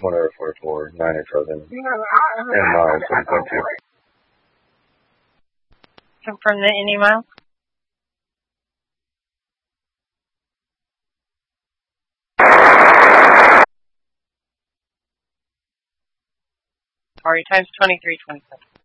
1044, 987, and miles 1.2. Confirm the any miles. Sorry, times 2327.